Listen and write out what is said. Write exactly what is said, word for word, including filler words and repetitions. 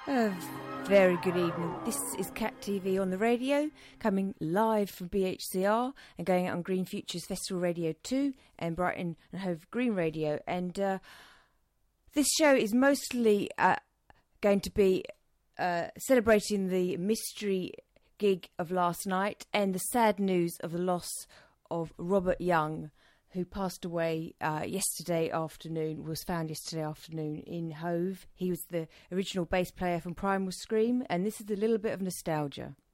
A very good evening. This is Cat T V on the radio, coming live from B H C R and going out on Green Futures Festival Radio two and Brighton and Hove Green Radio. And uh, this show is mostly uh, going to be uh, celebrating the mystery gig of last night and the sad news of the loss of Robert Young, who passed away uh, yesterday afternoon, was found yesterday afternoon in Hove. He was the original bass player from Primal Scream, and this is a little bit of nostalgia.